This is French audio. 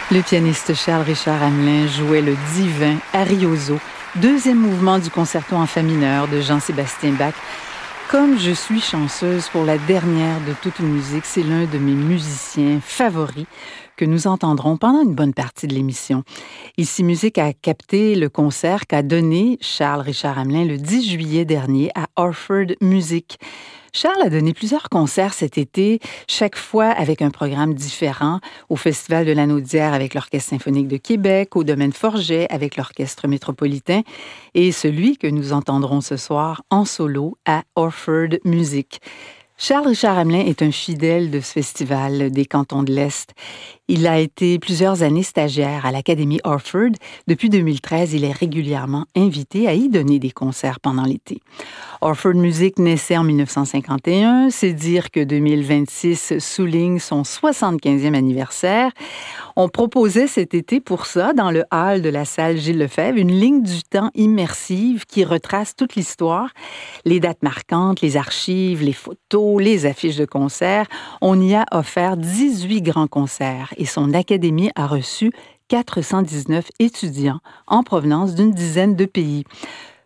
Le pianiste Charles-Richard Hamelin jouait le divin Arioso, deuxième mouvement du concerto en fa mineur de Jean-Sébastien Bach. Comme je suis chanceuse pour la dernière de toute musique, c'est l'un de mes musiciens favoris que nous entendrons pendant une bonne partie de l'émission. Ici Musique a capté le concert qu'a donné Charles-Richard Hamelin le 10 juillet dernier à Orford Music. Charles a donné plusieurs concerts cet été, chaque fois avec un programme différent, au Festival de la Naudière avec l'Orchestre symphonique de Québec, au Domaine Forget avec l'Orchestre métropolitain et celui que nous entendrons ce soir en solo à Orford Music. Charles-Richard Hamelin est un fidèle de ce festival des cantons de l'Est. Il a été plusieurs années stagiaire à l'Académie Orford. Depuis 2013, il est régulièrement invité à y donner des concerts pendant l'été. Orford Music naissait en 1951. C'est dire que 2026 souligne son 75e anniversaire. On proposait cet été pour ça, dans le hall de la salle Gilles Lefebvre, une ligne du temps immersive qui retrace toute l'histoire, les dates marquantes, les archives, les photos, les affiches de concerts. On y a offert 18 grands concerts et son académie a reçu 419 étudiants en provenance d'une dizaine de pays.